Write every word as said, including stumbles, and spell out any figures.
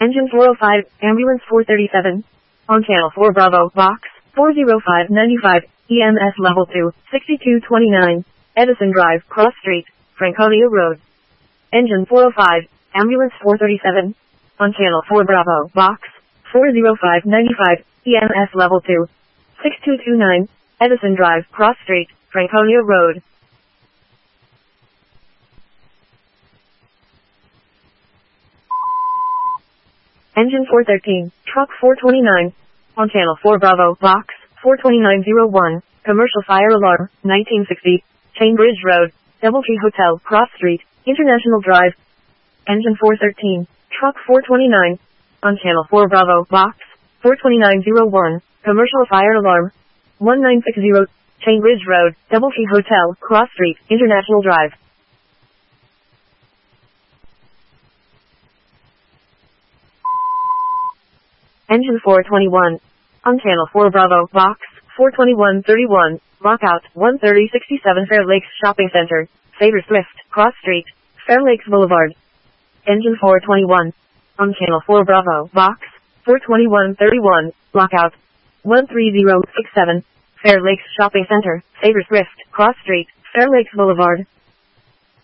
Engine four oh five, Ambulance four thirty-seven. On Channel four Bravo, Box four oh five ninety-five, E M S Level two, sixty-two twenty-nine, Edison Drive, Cross Street, Franconia Road. Engine four oh five, Ambulance four thirty-seven. On Channel four Bravo, Box four oh five ninety-five, E M S Level two, sixty-two twenty-nine, Edison Drive, Cross Street, Franconia Road. Engine four thirteen, Truck four twenty-nine. On Channel four Bravo, Box four twenty-nine oh one, Commercial Fire Alarm, nineteen sixty, Chainbridge Road, Doubletree Hotel, Cross Street, International Drive. Engine four thirteen, Truck four twenty-nine. On Channel four Bravo, Box four twenty-nine oh one, Commercial Fire Alarm, nineteen sixty, Chainbridge Road, Doubletree Hotel, Cross Street, International Drive. Engine four twenty-one. On Channel four Bravo, Box four twenty-one thirty-one, Lockout, one thirty sixty-seven Fair Lakes Shopping Center, Favor Swift, Cross Street, Fair Lakes Boulevard. Engine four twenty-one. On Channel four Bravo, Box four twenty-one thirty-one, Lockout, one three zero six seven, Fair Lakes Shopping Center, Favor Swift, Cross Street, Fair Lakes Boulevard.